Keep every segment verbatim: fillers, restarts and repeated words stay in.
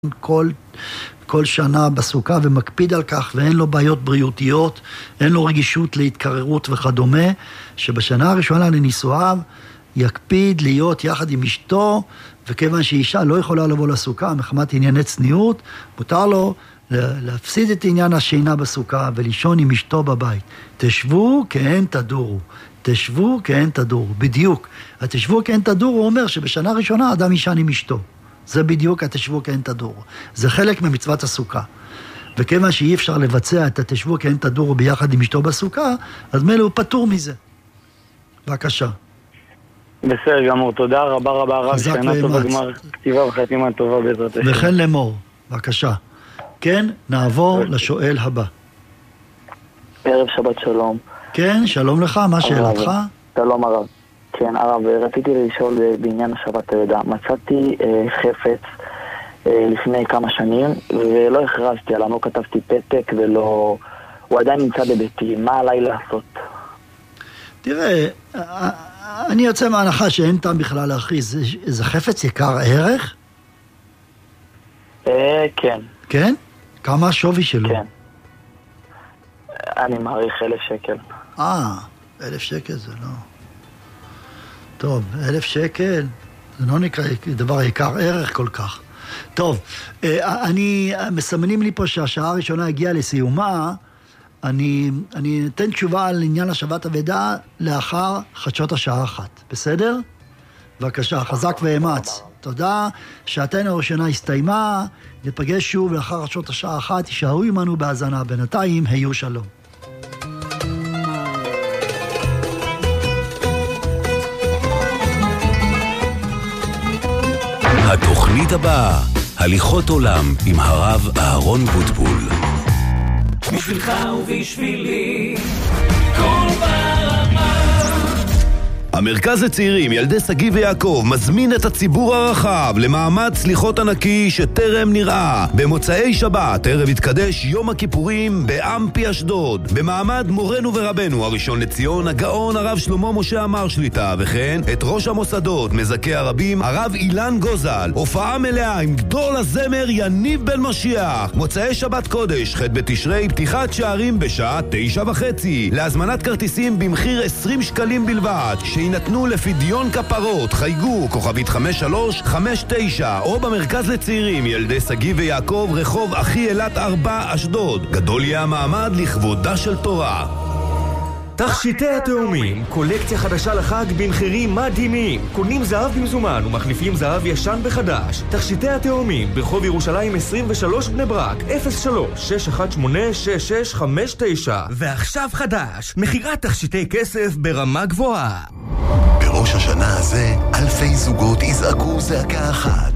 כל, כל שנה בסוכה ומקפיד על כך, ואין לו בעיות בריאותיות, אין לו רגישות להתקררות וכדומה, שבשנה הראשונה לנישואיו יקפיד להיות יחד עם אשתו, וכיוון שאישה לא יכולה לבוא לסוכה מחמת ענייני צניעות, מותר לו להפסיד את עניין השינה בסוכה ולישון עם אשתו בבית. תשבו כאין תדורו. תשבו כאין תדורו. בדיוק. התשבו כאין תדורו אומר שבשנה הראשונה אדם ישן עם אשתו. זה בדיוק התשבו כאין תדורו. זה חלק ממצוות הסוכה. וכיוון שאי אפשר לבצע את התשבו כאין תדורו ביחד עם אשתו בסוכה, אז מילא הוא פטור מזה. בבקשה. בסדר גמור, תודה רבה רבה רב, שנה טובה גמר כתיבה וחתימה טובה בעזרת השם. וכן לאמור, בבקשה. כן, נעבור לשואל הבא. ערב שבת שלום. כן, שלום לך, מה שאלתך? שלום הרב. כן, הרב, רציתי לשאול בעניין השבת הידע. מצאתי אה, חפץ אה, לפני כמה שנים, ולא הכרזתי עליו, לא כתבתי פתק ולא... הוא עדיין נמצא בביתי, מה עליי לעשות? תראה, אני יוצא מההנחה שאין טעם בכלל להכריז. זה, זה חפץ יקר ערך? אה, כן. כן? כמה השווי שלו? כן. אני מעריך אלף שקל. אה, אלף שקל זה לא... טוב, אלף שקל, זה לא נקרא דבר יקר ערך כל כך. טוב, אני, מסמנים לי פה שהשעה הראשונה הגיעה לסיומה, אני, אני אתן תשובה על עניין השבת אבדה לאחר חדשות השעה אחת, בסדר? בבקשה, חזק ואמץ. תודה, שעתנו הראשונה הסתיימה, נפגש שוב לאחר חדשות השעה אחת, תישארו עמנו בהאזנה, בינתיים היו שלום. התוכנית הבאה, הליכות עולם עם הרב אהרון בוטבול. בשבילך ובשבילי, כל ברמה. המרכז לצעירים ילדי סגי ויעקב מזמין את הציבור הרחב למאמץ סליחות ענקי שטרם נראה. במוצאי שבת ערב יתקדש יום הכיפורים באמפי אשדוד, במעמד מורנו ורבנו הראשון לציון הגאון הרב שלמה משה אמר שליטה, וכן את ראש המוסדות מזכה הרבים הרב אילן גוזל. הופעה מלאה עם גדול הזמר יניב בן משיח. מוצאי שבת קודש ח' בתשרי, פתיחת שערים בשעה תשע וחצי. להזמנת כרטיסים במחיר עשרים שקלים בלבד, שיינתנו לפדיון כפרות. חייגו כוכבית חמש שלוש חמש תשע, או במרכז לצעירים ילדי סגי ויעקב, רחוב אחי אלת ארבע אשדוד. גדול יהיה המעמד לכבודה של תורה. תכשיטי התאומים, קולקציה חדשה לחג במחירים מדהימים. קונים זהב במזומן ומחליפים זהב ישן בחדש. תכשיטי התאומים ברחוב ירושלים עשרים ושלוש בני ברק, אפס שלוש שש אחת שמונה שש שש חמש תשע. ועכשיו חדש, מחירת תכשיטי כסף ברמה גבוהה. בראש השנה הזה אלפי זוגות יזעקו זעקה אחת.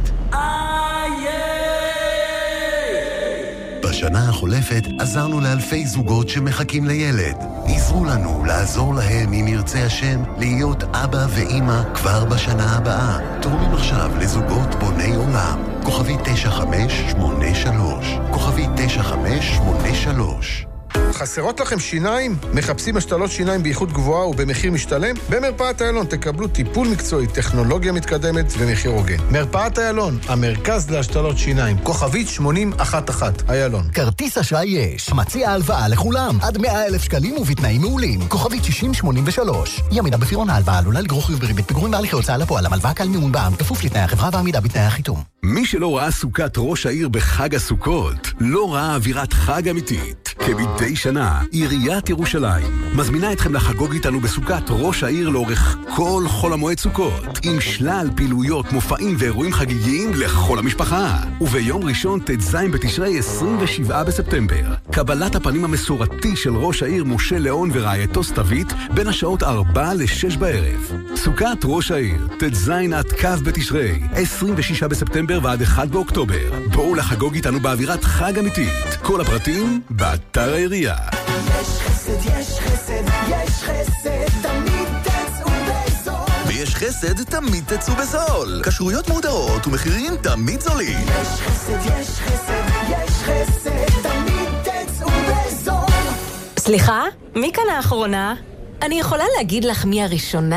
בשנה החולפת עזרנו לאלפי זוגות שמחכים לילד. עזרו לנו לעזור להם, אם ירצה השם, להיות אבא ואמא כבר בשנה הבאה. תורמים עכשיו לזוגות בוני עולם. כוכבי תשע חמש שמונה שלוש. כוכבי תשע חמש שמונה שלוש. חסרות לכם שיניים? מחפשים השתלות שיניים באיכות גבוהה ובמחיר משתלם? במרפאת איילון תקבלו טיפול מקצועי, טכנולוגיה מתקדמת ומחיר הוגן. מרפאת איילון, המרכז להשתלות שיניים. כוכבית שמונים אחת אחת, איילון. כרטיס אשראי יש. מציע הלוואה לכולם. עד מאה אלף שקלים ובתנאים מעולים. כוכבית שישים שמונים ושלוש. ימינה בפירעון ההלוואה עלולה לגרור חיוב בריבית פיגורים בהליכי הוצאה לפועל. הלוואה קל מימון בע"מ, כפוף לתנאי החברה ועמידה בתנאי החיתום. מי שלא ראה סוכת ראש העיר בחג הסוכות, לא ראה אווירת חג אמיתית. כמדי שנה, עיריית ירושלים מזמינה אתכם לחגוג איתנו בסוכת ראש העיר לאורך כל חול המועד סוכות, עם שלל פעילויות, מופעים ואירועים חגיגיים לכל המשפחה. וביום ראשון תז בתשרי עשרים ושבעה בספטמבר, קבלת הפנים המסורתי של ראש העיר משה ליאון ורעייתו סתווית בין השעות ארבע לשש בערב. סוכת ראש העיר, תז עד כ' בתשרי, עשרים ושישה בספטמבר ועד אחד באוקטובר. בואו לחגוג איתנו באווירת חג אמיתית. כל הפרטים באתר העירייה. יש חסד, יש חסד, יש חסד, תמיד תצאו בזול. ויש חסד, תמיד תצאו בזול. כשרויות מודרות ומחירים תמיד זולים. יש חסד, יש חסד, יש חסד, תמיד תצאו בזול. סליחה? מי כאן האחרונה? אני יכולה להגיד לך מי הראשונה?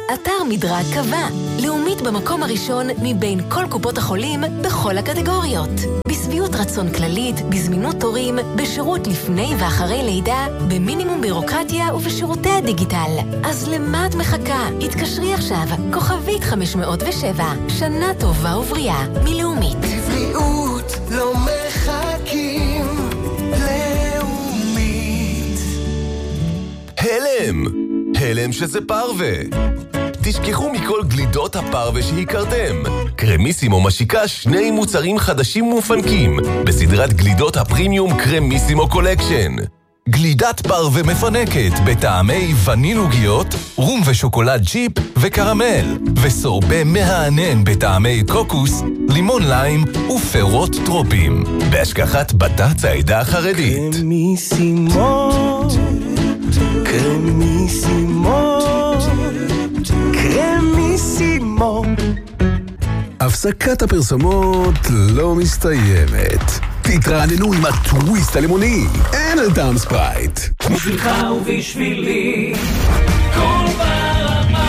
אתר מדרג קבע. לאומית במקום הראשון מבין כל קופות החולים בכל הקטגוריות. בסביעות רצון כללית, בזמינות תורים, בשירות לפני ואחרי לידה, במינימום בירוקרטיה ובשירותי הדיגיטל. אז למה את מחכה? התקשרי עכשיו, כוכבית חמש מאות ושבע. שנה טובה ובריאה, מלאומית. בבריאות לא מחכים, לאומית. הלם! הלם שזה פרווה. תשכחו מכל גלידות הפרווה שהכרתם. קרמיסימו משיקה שני מוצרים חדשים ומפנקים בסדרת גלידות הפרימיום קרמיסימו קולקשן. גלידת פרווה מפנקת בטעמי וניל עוגיות, רום ושוקולד צ'יפ וקרמל, וסורבה מהענן בטעמי קוקוס, לימון ליים ופירות טרופים, בהשגחת בט"ץ העדה החרדית. קרמיסימו, קרמיסימו, קרמיסימו. הפסקת הפרסומות לא מסתיימת. תתרעננו עם הטוויסט הלימוני, אין על טעם ספרייט. בשבילך ובשבילי, כל ברמה.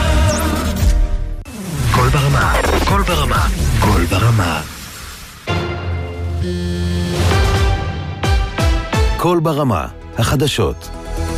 כל ברמה, כל ברמה, כל ברמה. כל ברמה, החדשות.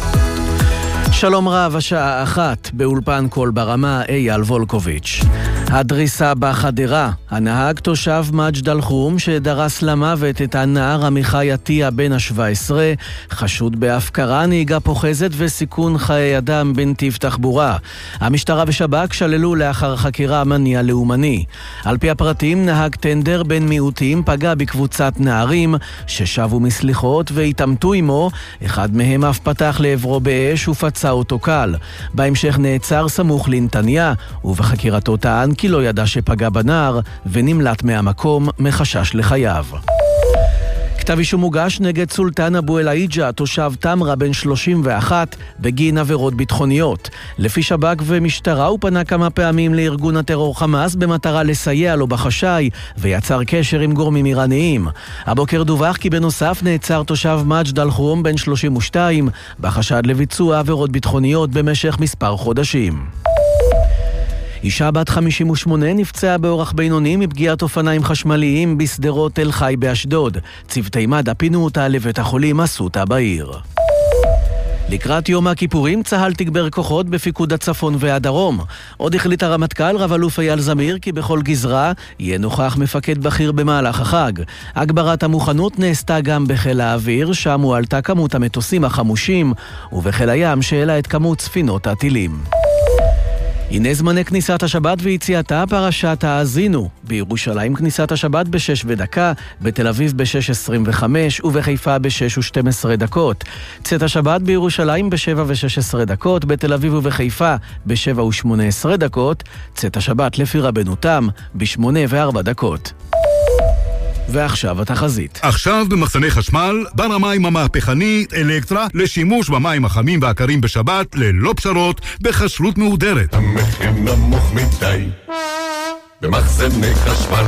שלום רב, השעה אחת, באולפן כל ברמה, אייל וולקוביץ'. הדריסה בחדרה, הנהג תושב מג'ד אל-כרום שדרס למוות את הנער עמיחי עטיה בן ה-שבע עשרה, חשוד בהפקרה, נהיגה פוחזת וסיכון חיי אדם בנתיב תחבורה. המשטרה ושב"כ שללו לאחר חקירה מניע לאומני. על פי הפרטים, נהג טנדר בן מיעוטים פגע בקבוצת נערים ששבו מסליחות והתעמתו עמו, אחד מהם אף פתח לעברו באש ופצע אותו קל. בהמשך נעצר סמוך לנתניה, ובחקירתו טען כי לא ידע שפגע בנער ונמלט מהמקום מחשש לחייו. כתב אישום מוגש נגד סולטן אבו אל-עיג'ה, תושב תמרה בן שלושים ואחת, בגין עבירות ביטחוניות. לפי שב"כ ומשטרה הוא פנה כמה פעמים לארגון הטרור חמאס במטרה לסייע לו בחשאי ויצר קשר עם גורמים איראניים. הבוקר דווח כי בנוסף נעצר תושב מג'ד אל-כרום בן שלושים ושתיים בחשד לביצוע עבירות ביטחוניות במשך מספר חודשים. אישה בת חמישים ושמונה נפצעה באורח בינוני מפגיעת אופניים חשמליים בשדרות תל חי באשדוד. צוותי מד"א פינו אותה לבית החולים אסותא בעיר. לקראת יום הכיפורים צה"ל תגבר כוחות בפיקוד הצפון והדרום. עוד החליט הרמטכ"ל רב אלוף אייל זמיר כי בכל גזרה יהיה נוכח מפקד בכיר במהלך החג. הגברת המוכנות נעשתה גם בחיל האוויר, שם הועלתה כמות המטוסים החמושים, ובחיל הים שהעלה את כמות ספינות הטילים. הנה זמני כניסת השבת ויציאתה, פרשת האזינו. בירושלים כניסת השבת בשש ודקה, בתל אביב בשש עשרים וחמש ובחיפה בשש ושתים עשרה דקות. צאת השבת בירושלים בשבע ושש עשרה דקות, בתל אביב ובחיפה בשבע ושמונה עשרה דקות. צאת השבת לפי רבנו תם בשמונה וארבע דקות. ועכשיו התחזית. עכשיו במחסני חשמל, בר המים המהפכנית אלקטרה לשימוש במים החמים והקרים בשבת ללא פשרות בחשלות מהודרת. המחיר נמוך מדי במחסני חשמל.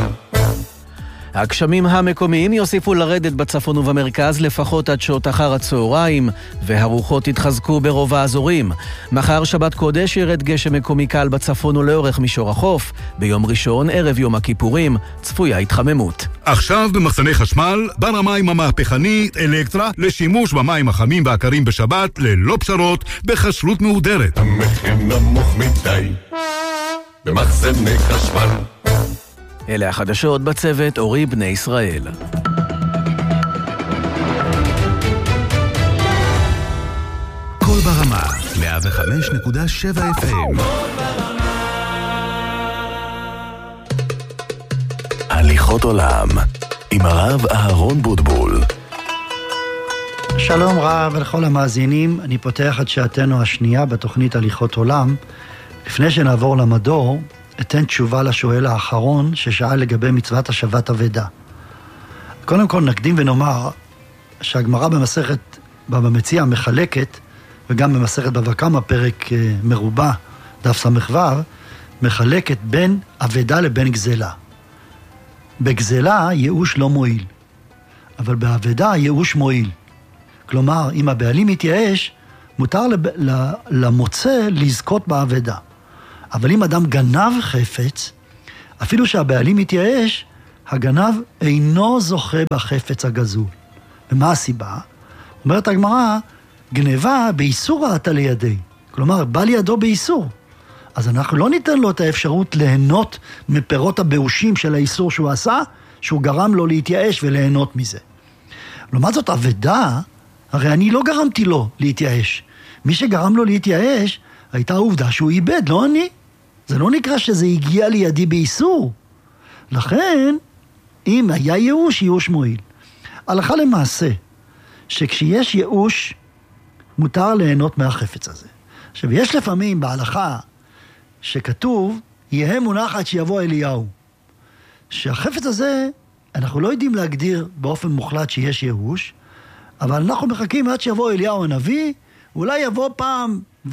הגשמים המקומיים יוסיפו לרדת בצפון ובמרכז לפחות עד שעות אחר הצהריים, והרוחות יתחזקו ברוב האזורים. מחר שבת קודש ירד גשם מקומי קל בצפון ולאורך מישור החוף. ביום ראשון, ערב יום הכיפורים, צפויה התחממות. עכשיו במחסני חשמל, בר המים המהפכנית אלקטרה לשימוש במים החמים והקרים בשבת ללא פשרות בחשלות מהודרת. המחיר נמוך מדי במחסני חשמל. אלה החדשות בצוות אורי בני ישראל. כל ברמה, מאה וחמש נקודה שבע אף אם. הליכות עולם, עם הרב אהרון בוטבול. שלום רב לכל המאזינים, אני פותח את שעתנו השנייה בתוכנית הליכות עולם. לפני שנעבור למדור, אתן תשובה לשואל האחרון ששאל לגבי מצוות השבת אבדה. קודם כל נקדים ונאמר שהגמרא במסכת בבא מציעא מחלקת, וגם במסכת בבא קמא פרק מרובע דף ס"ו, מחלקת בין אבדה לבין גזלה. בגזלה ייאוש לא מועיל, אבל באבדה ייאוש מועיל. כלומר, אם הבעלים מתייאש, מותר למוצא לזכות באבדה. אבל אם אדם גנב חפץ, אפילו שהבעלים מתייאש, הגנב אינו זוכה בחפץ הגזול. ומה הסיבה? אומרת הגמרא, גנבה באיסור ראתה לידי. כלומר, בא לידו באיסור. אז אנחנו לא ניתן לו את האפשרות ליהנות מפירות הבאושים של האיסור שהוא עשה, שהוא גרם לו להתייאש וליהנות מזה. לעומת זאת, אבדה, הרי אני לא גרמתי לו להתייאש. מי שגרם לו להתייאש, הייתה העובדה שהוא איבד, לא אני. זה לא נקרא שזה הגיע לידי באיסור. לכן, אם היה ייאוש, ייאוש מועיל. הלכה למעשה, שכשיש ייאוש, מותר ליהנות מהחפץ הזה. עכשיו, יש לפעמים בהלכה שכתוב, יהיה מונח עד שיבוא אליהו. שהחפץ הזה, אנחנו לא יודעים להגדיר באופן מוחלט שיש ייאוש, אבל אנחנו מחכים עד שיבוא אליהו הנביא, אולי יבוא פעם ו...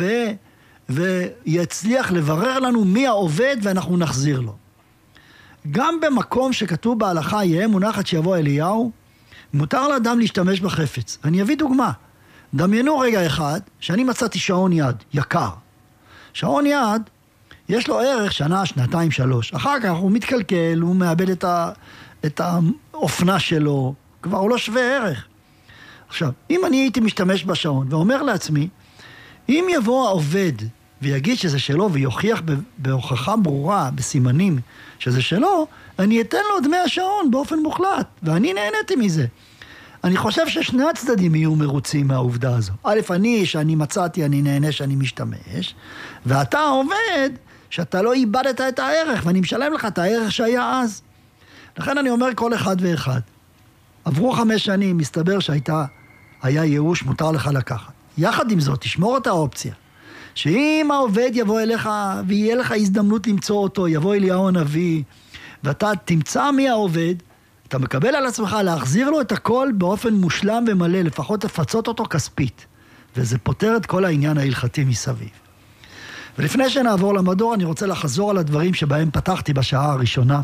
ויצליח לברר לנו מי העובד ואנחנו נחזיר לו. גם במקום שכתוב בהלכה יהיה מונח עד שיבוא אליהו, מותר לאדם להשתמש בחפץ. אני אביא דוגמה. דמיינו רגע אחד שאני מצאתי שעון יד, יקר. שעון יד, יש לו ערך שנה, שנתיים, שלוש. אחר כך הוא מתקלקל, הוא מאבד את, ה, את האופנה שלו, כבר הוא לא שווה ערך. עכשיו, אם אני הייתי משתמש בשעון ואומר לעצמי, אם יבוא העובד ויגיד שזה שלו ויוכיח בהוכחה ברורה, בסימנים שזה שלו, אני אתן לו דמי השעון באופן מוחלט, ואני נהניתי מזה. אני חושב ששני הצדדים יהיו מרוצים מהעובדה הזו. א', אני, שאני מצאתי, אני נהנה שאני משתמש, ואתה עובד שאתה לא איבדת את הערך, ואני משלם לך את הערך שהיה אז. לכן אני אומר כל אחד ואחד. עברו חמש שנים, מסתבר שהייתה, היה ייאוש, מותר לך לקחת. יחד עם זאת, תשמור את האופציה. שאם העובד יבוא אליך, ויהיה לך הזדמנות למצוא אותו, יבוא אליהו הנביא, ואתה תמצא מי העובד, אתה מקבל על עצמך להחזיר לו את הכל באופן מושלם ומלא, לפחות תפצות אותו כספית. וזה פותר את כל העניין ההלכתי מסביב. ולפני שנעבור למדור, אני רוצה לחזור על הדברים שבהם פתחתי בשעה הראשונה.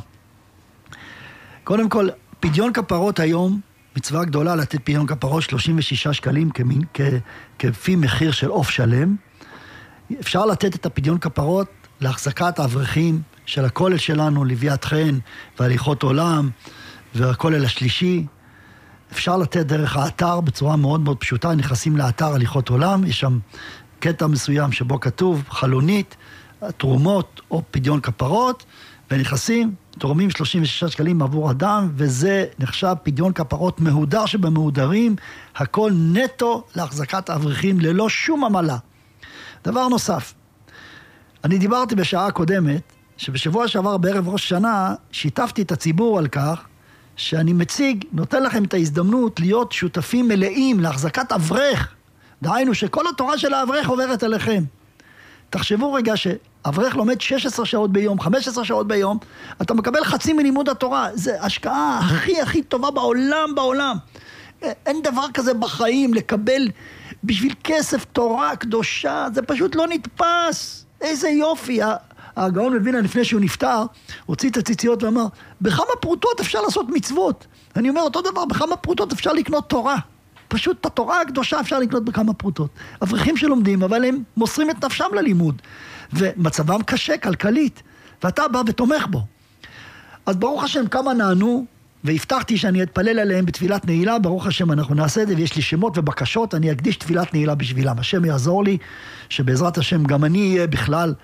קודם כל, פדיון כפרות היום, מצווה גדולה לתת פדיון כפרות שלושים ושישה שקלים כמין, כ, כפי מחיר של עוף שלם. אפשר לתת את הפדיון כפרות להחזקת האברכים של הכולל שלנו, לוויית חן והליכות עולם והכולל השלישי. אפשר לתת דרך האתר בצורה מאוד מאוד פשוטה, נכנסים לאתר הליכות עולם, יש שם קטע מסוים שבו כתוב חלונית, תרומות או פדיון כפרות, ונכנסים, תורמים שלושים ושישה שקלים עבור אדם, וזה נחשב פדיון כפרות מהודר שבמהודרים, הכל נטו להחזקת האברכים ללא שום עמלה. דבר נוסף, אני דיברתי בשעה הקודמת, שבשבוע שעבר בערב ראש שנה, שיתפתי את הציבור על כך, שאני מציג, נותן לכם את ההזדמנות להיות שותפים מלאים להחזקת אברך. דהיינו שכל התורה של האברך עוברת אליכם. תחשבו רגע שאברך לומד שש עשרה שעות ביום, חמש עשרה שעות ביום, אתה מקבל חצי מלימוד התורה. זה השקעה הכי הכי טובה בעולם, בעולם. אין דבר כזה בחיים לקבל בשביל כסף תורה קדושה, זה פשוט לא נתפס. איזה יופי. הגאון מווילנה לפני שהוא נפטר, הוציא את הציציות ואמר, בכמה פרוטות אפשר לעשות מצוות? אני אומר אותו דבר, בכמה פרוטות אפשר לקנות תורה? פשוט את התורה הקדושה אפשר לקנות בכמה פרוטות. אברכים שלומדים, אבל הם מוסרים את נפשם ללימוד, ומצבם קשה כלכלית, ואתה בא ותומך בו. אז ברוך השם כמה נענו, והבטחתי שאני אתפלל עליהם בתפילת נעילה, ברוך השם אנחנו נעשה את זה, ויש לי שמות ובקשות, אני אקדיש תפילת נעילה בשבילם. השם יעזור לי, שבעזרת השם גם אני אהיה בכלל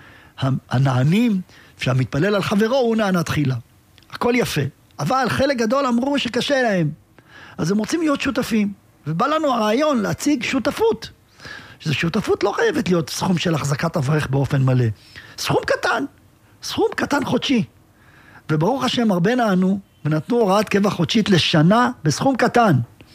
הנענים, שהמתפלל על חברו הוא נענה תחילה. הכל יפה. אבל חלק גדול אמרו שקשה להם. אז הם רוצים להיות שותפים. ובא לנו הרעיון להציג שותפות. שזו שותפות לא חייבת להיות סכום של החזקת אברך באופן מלא. סכום קטן. סכום קטן חודשי. וברוך השם הרבה נענו, ונתנו הוראת קבע חודשית לשנה בסכום קטן.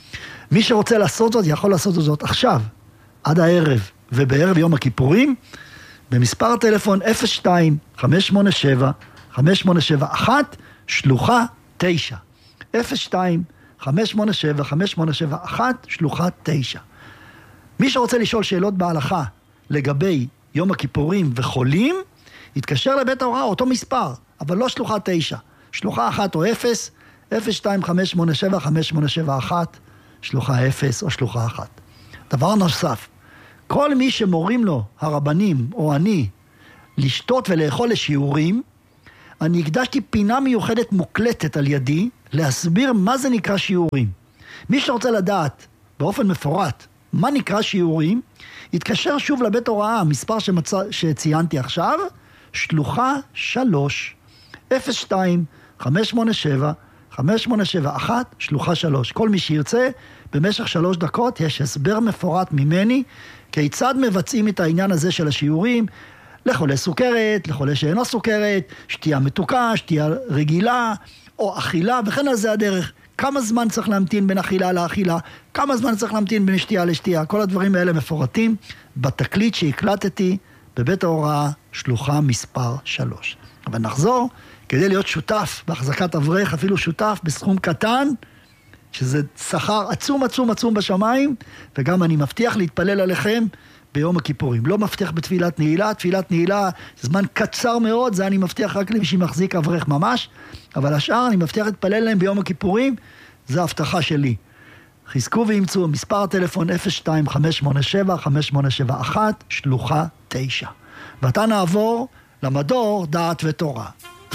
מי שרוצה לעשות זאת, יכול לעשות זאת עכשיו, עד הערב, ובערב יום הכיפורים, במספר הטלפון אפס שתיים חמש שמונה שבע חמש שמונה שבע אחת שלוחה תשע. אפס שתיים חמש שמונה שבע חמש שמונה שבע אחת שלוחה תשע. מי שרוצה לשאול שאלות בהלכה לגבי יום הכיפורים וחולים, יתקשר לבית ההוראה אותו מספר, אבל לא שלוחה תשע. שלוחה אחת או אפס, אפס שתיים חמש שמונה שבע חמש שמונה שבע אחת, שלוחה אפס או שלוחה אחת. דבר נוסף, כל מי שמורים לו הרבנים או אני לשתות ולאכול לשיעורים, אני הקדשתי פינה מיוחדת מוקלטת על ידי, להסביר מה זה נקרא שיעורים. מי שרוצה לדעת באופן מפורט מה נקרא שיעורים, יתקשר שוב לבית הוראה, המספר שמצא, שציינתי עכשיו, שלוחה שלוש, אפס שתיים, חמש שמונה שבע, חמש שמונה שבע אחת, שלוחה שלוש. כל מי שירצה, במשך שלוש דקות יש הסבר מפורט ממני, כיצד מבצעים את העניין הזה של השיעורים, לחולה סוכרת, לחולה שאינו סוכרת, שתייה מתוקה, שתייה רגילה, או אכילה, וכן על זה הדרך. כמה זמן צריך להמתין בין אכילה לאכילה, כמה זמן צריך להמתין בין שתייה לשתייה, כל הדברים האלה מפורטים בתקליט שהקלטתי בבית ההוראה, שלוחה מספר שלוש. אבל נחזור, כדי להיות שותף בהחזקת אברך, אפילו שותף בסכום קטן, שזה שכר עצום עצום עצום בשמיים, וגם אני מבטיח להתפלל עליכם ביום הכיפורים. לא מבטיח בתפילת נעילה, תפילת נעילה זמן קצר מאוד, זה אני מבטיח רק למי שמחזיק אברך ממש, אבל השאר אני מבטיח להתפלל להם ביום הכיפורים, זה ההבטחה שלי. חזקו וימצאו, מספר הטלפון אפס שתיים חמש שמונה שבע חמש שמונה שבע אחת, שלוחה תשע. ועתה נעבור למדור דעת ותורה.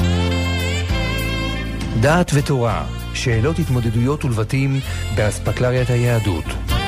דעת ותורה, שאלות התמודדויות ולבטים באספקלריית היהדות.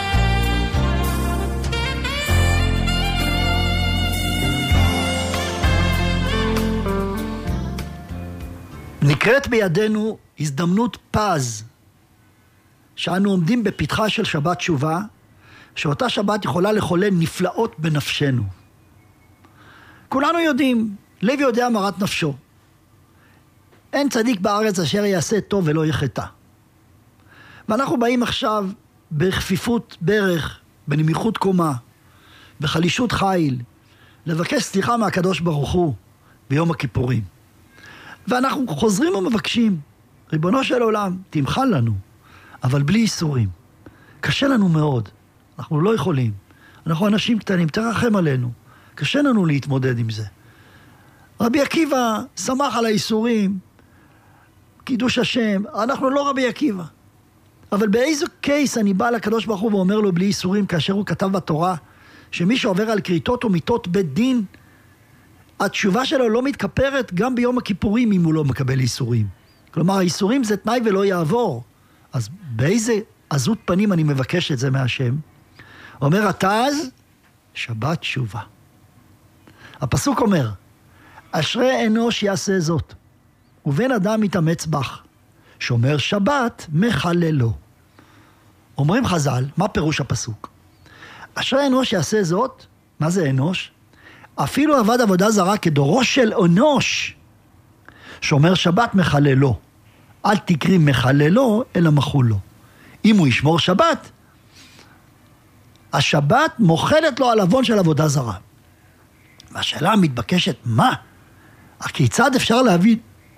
נקראת בידינו הזדמנות פז, שאנו עומדים בפתחה של שבת תשובה, שאותה שבת יכולה לחולל נפלאות בנפשנו. כולנו יודעים, לב יודע מרת נפשו. אין צדיק בארץ אשר יעשה טוב ולא יחטא. ואנחנו באים עכשיו בכפיפות ברך, בנמיכות קומה, בחלישות חיל, לבקש סליחה מהקדוש ברוך הוא ביום הכיפורים. ואנחנו חוזרים ומבקשים, ריבונו של עולם, תמחל לנו, אבל בלי איסורים. קשה לנו מאוד, אנחנו לא יכולים. אנחנו אנשים קטנים, תרחם עלינו. קשה לנו להתמודד עם זה. רבי עקיבא שמח על האיסורים, קידוש השם, אנחנו לא רבי עקיבא. אבל באיזו קייס אני בא לקדוש ברוך הוא ואומר לו בלי איסורים, כאשר הוא כתב בתורה, שמי שעובר על כריתות ומיתות בית דין, התשובה שלו לא מתכפרת גם ביום הכיפורים אם הוא לא מקבל איסורים. כלומר, האיסורים זה תנאי ולא יעבור. אז באיזה עזות פנים אני מבקש את זה מהשם? אומר התז, שבת תשובה. הפסוק אומר, אשרי אנוש יעשה זאת, ובן אדם מתאמץ בך, שומר שבת מחללו. אומרים חז"ל, מה פירוש הפסוק? אשרי אנוש יעשה זאת, מה זה אנוש? אפילו עבד עבודה זרה כדורו של אנוש, שומר שבת מחללו. אל תקרי מחללו, אלא מחולו. אם הוא ישמור שבת, השבת מוחלת לו על עוון של עבודה זרה. והשאלה המתבקשת, מה? כיצד אפשר להבין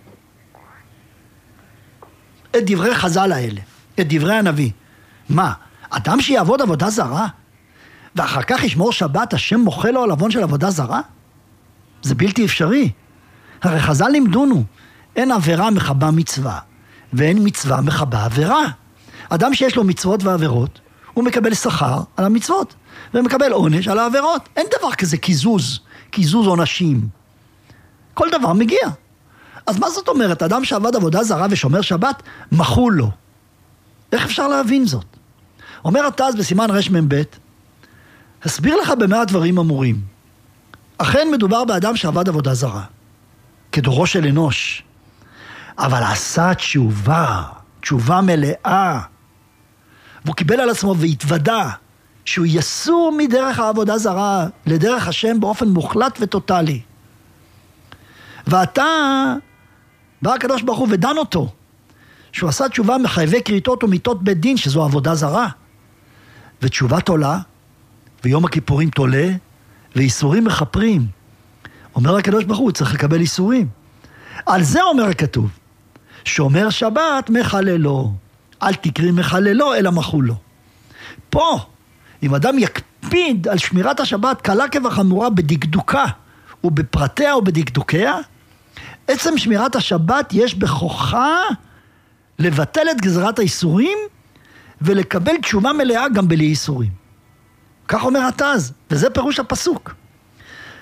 את דברי חז"ל האלה, את דברי הנביא? מה? אדם שיעבוד עבודה זרה, ואחר כך ישמור שבת, השם מוחל לו על עוון של עבודה זרה? זה בלתי אפשרי. הרי חז"ל לימדונו, אין עבירה מחבה מצווה, ואין מצווה מחבה עבירה. אדם שיש לו מצוות ועבירות, הוא מקבל שכר על המצוות, ומקבל עונש על העבירות. אין דבר כזה קיזוז, קיזוז עונשים. כל דבר מגיע. אז מה זאת אומרת? אדם שעבד עבודה זרה ושומר שבת, מחול לו. איך אפשר להבין זאת? אומר התז בסימן רש מבית, הסביר לך במה הדברים אמורים. אכן מדובר באדם שעבד עבודה זרה, כדורו של אנוש, אבל עשה תשובה, תשובה מלאה, והוא קיבל על עצמו והתוודע שהוא יסור מדרך העבודה זרה לדרך השם באופן מוחלט וטוטלי. ואתה בא הקדוש ברוך הוא ודן אותו שהוא עשה תשובה מחייבי כריתות ומיתות בית דין, שזו עבודה זרה, ותשובה תולה, ויום הכיפורים תולה, ואיסורים מחפרים. אומר הקדוש ברוך הוא, צריך לקבל איסורים. על זה אומר הכתוב, שומר שבת מחללו, אל תקרי מחללו אלא מחולו. פה, אם אדם יקפיד על שמירת השבת קלה כבחמורה בדקדוקה ובפרטיה ובדקדוקיה, עצם שמירת השבת יש בכוחה לבטל את גזרת האיסורים ולקבל תשובה מלאה גם בלי איסורים. כך אומר התז, וזה פירוש הפסוק.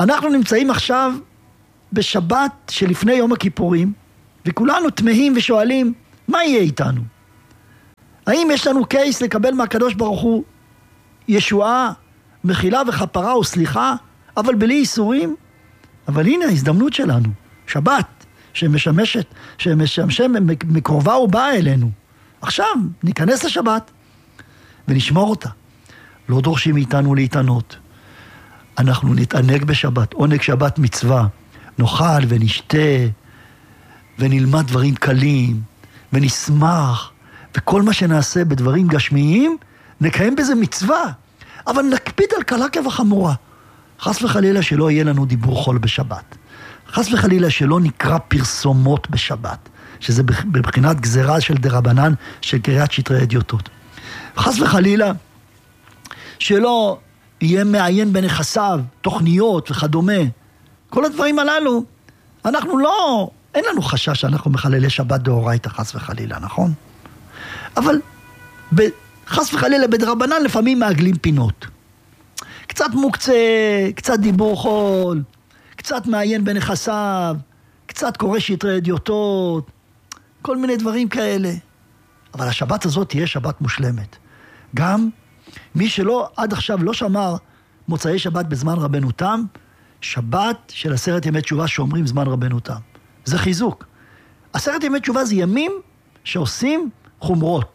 אנחנו נמצאים עכשיו בשבת שלפני יום הכיפורים, וכולנו תמהים ושואלים, מה יהיה איתנו? האם יש לנו קייס לקבל מהקדוש ברוך הוא ישועה, מחילה וכפרה או סליחה, אבל בלי איסורים? אבל הנה ההזדמנות שלנו, שבת, שמשמשת, שמשמשת מקרובה ובאה אלינו. עכשיו ניכנס לשבת ונשמור אותה. לא דורשים מאיתנו להתענות. אנחנו נתענג בשבת, עונג שבת מצווה. נאכל ונשתה ונלמד דברים קלים ונשמח, וכל מה שנעשה בדברים גשמיים נקיים בזה מצווה, אבל נקפיד על קלה כבחמורה. חס וחלילה שלא יהיה לנו דיבור חול בשבת. חס וחלילה שלא נקרא פרסומות בשבת, שזה בבחינת גזרה של דרבנן של קריאת שטרי אדיוטות. חס וחלילה שלא יהיה מעיין בנכסיו, תוכניות וכדומה. כל הדברים הללו, אנחנו לא, אין לנו חשש שאנחנו מחללי שבת דאורייתא חס וחלילה, נכון? אבל חס וחלילה בדרבנן לפעמים מעגלים פינות. קצת מוקצה, קצת דיבור חול, קצת מעיין בנכסיו, קצת קורא שטרי אדיוטות, כל מיני דברים כאלה. אבל השבת הזאת תהיה שבת מושלמת. גם מי שלא עד עכשיו לא שמר מוצאי שבת בזמן רבנו תם, שבת של עשרת ימי תשובה שאומרים זמן רבנו תם. זה חיזוק. עשרת ימי תשובה זה ימים שעושים חומרות.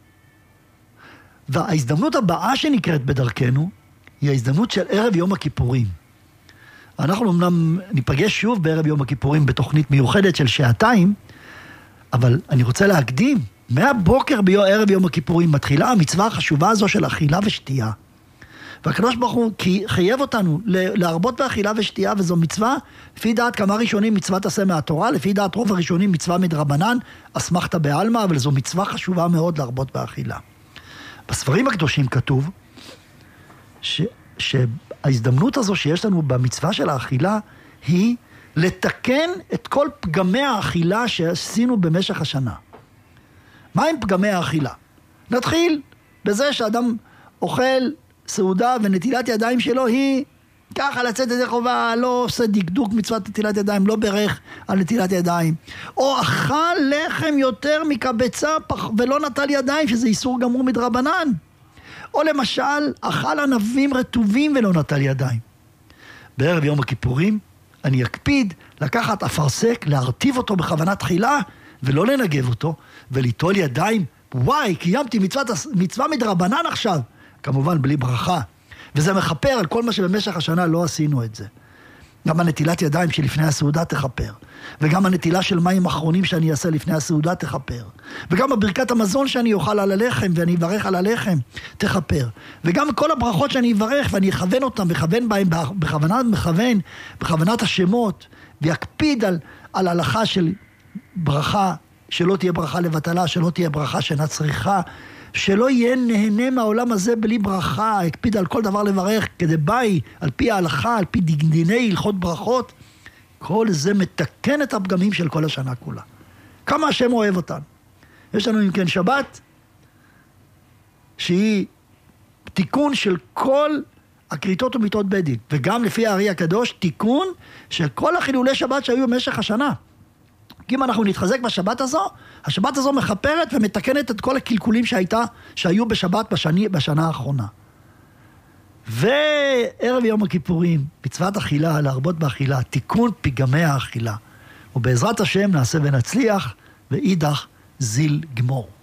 וההזדמנות הבאה שנקראת בדרכנו, היא ההזדמנות של ערב יום הכיפורים. אנחנו אמנם ניפגש שוב בערב יום הכיפורים בתוכנית מיוחדת של שעתיים, אבל אני רוצה להקדים, מהבוקר בערב יום הכיפורים מתחילה המצווה החשובה הזו של אכילה ושתייה. והקדוש ברוך הוא חייב אותנו להרבות באכילה ושתייה, וזו מצווה, לפי דעת כמה ראשונים מצוות עשה מהתורה, לפי דעת רוב הראשונים מצווה מדרבנן, אסמכתא בעלמא, אבל זו מצווה חשובה מאוד להרבות באכילה. בספרים הקדושים כתוב, ש, שההזדמנות הזו שיש לנו במצווה של האכילה, היא לתקן את כל פגמי האכילה שעשינו במשך השנה. מה הם פגמי האכילה? נתחיל בזה שאדם אוכל סעודה ונטילת ידיים שלו היא ככה לצאת ידי חובה, לא עושה דקדוק מצוות נטילת ידיים, לא ברך על נטילת ידיים. או אכל לחם יותר מקבצה ולא נטל ידיים, שזה איסור גמור מדרבנן. או למשל, אכל ענבים רטובים ולא נטל ידיים. בערב יום הכיפורים אני אקפיד לקחת אפרסק, להרטיב אותו בכוונת תחילה, ולא לנגב אותו, וליטול ידיים. וואי, קיימתי מצוות, מצווה מדרבנן עכשיו. כמובן בלי ברכה. וזה מחפר על כל מה שבמשך השנה לא עשינו את זה. גם הנטילת ידיים שלפני הסעודה תחפר. וגם הנטילה של מים אחרונים שאני אעשה לפני הסעודה תחפר. וגם הברכת המזון שאני אוכל על הלחם ואני אברך על הלחם תחפר. וגם כל הברכות שאני אברך ואני אכוון אותם, מכוון בהם בכוונת מכוון, בכוונת השמות, ויקפיד על, על הלכה של ברכה, שלא תהיה ברכה לבטלה, שלא תהיה ברכה שאינה צריכה, שלא יהיה נהנה מהעולם הזה בלי ברכה, הקפיד על כל דבר לברך, כדי ביי, על פי ההלכה, על פי דיני הלכות ברכות, כל זה מתקן את הפגמים של כל השנה כולה. כמה השם אוהב אותנו. יש לנו אם כן שבת, שהיא תיקון של כל הקריטות ומיתות בית דין, וגם לפי הארי הקדוש, תיקון של כל החילולי שבת שהיו במשך השנה. כי אם אנחנו נתחזק בשבת הזו, השבת הזו מחפרת ומתקנת את כל הקלקולים שהייתה, שהיו בשבת בשני, בשנה האחרונה. וערב יום הכיפורים, מצוות אכילה, להרבות באכילה, תיקון פגמי האכילה. ובעזרת השם נעשה ונצליח, ואידך זיל גמור.